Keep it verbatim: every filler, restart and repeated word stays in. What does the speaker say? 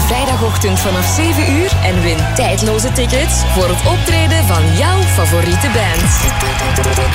vrijdagochtend vanaf zeven uur en win tijdloze tickets voor het optreden van jouw favoriete band.